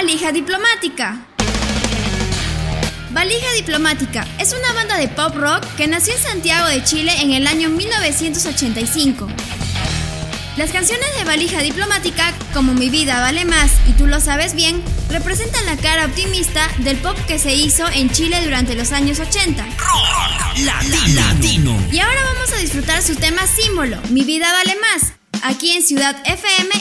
Valija Diplomática. Valija Diplomática es una banda de pop rock que nació en Santiago de Chile en el año 1985. Las canciones de Valija Diplomática, como Mi Vida Vale Más y Tú Lo Sabes Bien, representan la cara optimista del pop que se hizo en Chile durante los años 80. Latino. Y ahora vamos a disfrutar su tema símbolo, Mi Vida Vale Más, aquí en Ciudad FM